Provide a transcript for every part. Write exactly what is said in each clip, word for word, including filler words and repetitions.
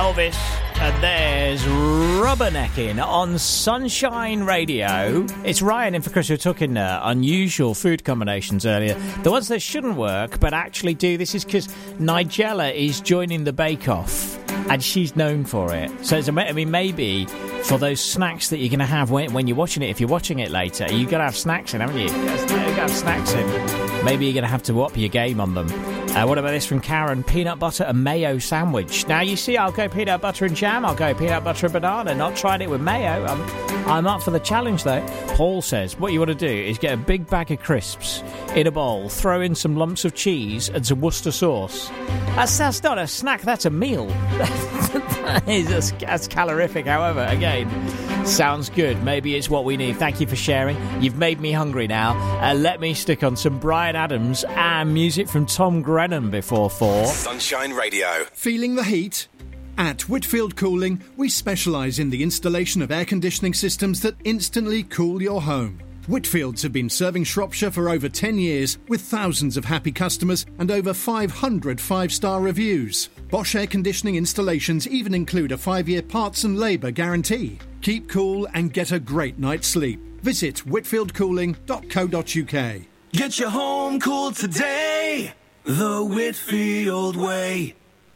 Elvis, and there's Rubbernecking on Sunshine Radio. It's Ryan in for Chris. We were talking uh, unusual food combinations earlier. The ones that shouldn't work, but actually do. This is because Nigella is joining the Bake Off, and she's known for it. So, it's, I mean, maybe for those snacks that you're going to have when, when you're watching it, if you're watching it later, you've got to have snacks in, haven't you? You've got to have snacks in. Maybe you're going to have to up your game on them. Uh, what about this from Karen? Peanut butter and mayo sandwich. Now, you see, I'll go peanut butter and jam. I'll go peanut butter and banana. Not trying it with mayo. I'm, I'm up for the challenge, though. Paul says, what you want to do is get a big bag of crisps in a bowl, throw in some lumps of cheese and some Worcester sauce. That's, that's not a snack, that's a meal. that is, that's calorific, however, again, sounds good. Maybe it's what we need. Thank you for sharing. You've made me hungry now. Uh, let me stick on some Bryan Adams and music from Tom Grennan before four. Sunshine Radio. Feeling the heat? At Whitfield Cooling, we specialise in the installation of air conditioning systems that instantly cool your home. Whitfields have been serving Shropshire for over ten years with thousands of happy customers and over five hundred five-star reviews. Bosch air conditioning installations even include a five-year parts and labour guarantee. Keep cool and get a great night's sleep. Visit whitfield cooling dot co dot uk. Get your home cooled today, the Whitfield way.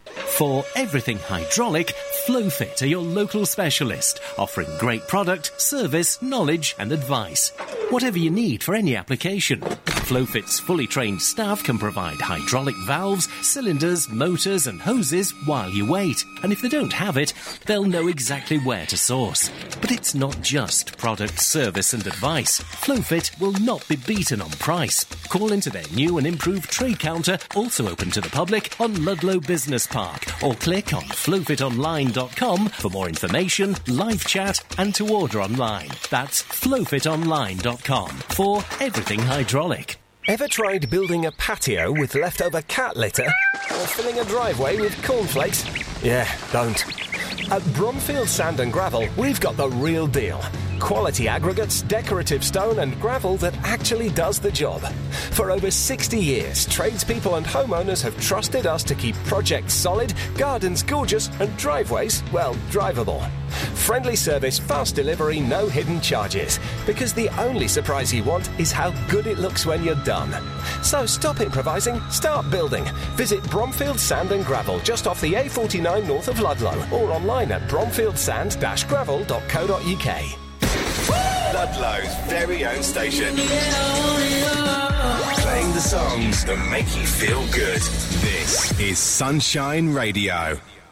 For everything hydraulic, Flowfit are your local specialist, offering great product, service, knowledge and advice. Whatever you need for any application. Flowfit's fully trained staff can provide hydraulic valves, cylinders, motors and hoses while you wait. And if they don't have it, they'll know exactly where to source. But it's not just product, service and advice. Flowfit will not be beaten on price. Call into their new and improved trade counter, also open to the public, on Ludlow Business Park, or click on flowfit online dot com for more information, live chat and to order online. That's flowfit online dot com for everything hydraulic. Ever tried building a patio with leftover cat litter? Or filling a driveway with cornflakes? Yeah, don't. At Bromfield Sand and Gravel, we've got the real deal. Quality aggregates, decorative stone and gravel that actually does the job. For over sixty years, tradespeople and homeowners have trusted us to keep projects solid, gardens gorgeous and driveways, well, drivable. Friendly service, fast delivery, no hidden charges. Because the only surprise you want is how good it looks when you're done. So stop improvising, start building. Visit Bromfield Sand and Gravel just off the A forty-nine north of Ludlow or online at bromfield sand dash gravel dot co dot uk. Ludlow's very own station. Playing the songs that make you feel good. This is Sunshine Radio.